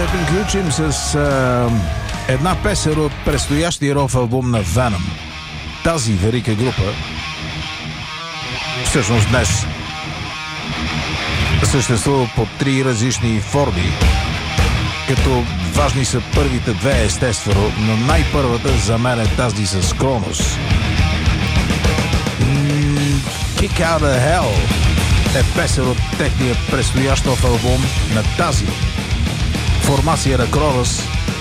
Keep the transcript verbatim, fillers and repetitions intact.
да приключим с а, една песен от предстоящия рок албум на Venom. Тази велика група всъщност днес съществува по три различни форми, като важни са първите две, естествено, но най-първата за мен е тази с Kronos. Kick Out of Hell е песен от техния предстоящ албум на тази формация на Kronos,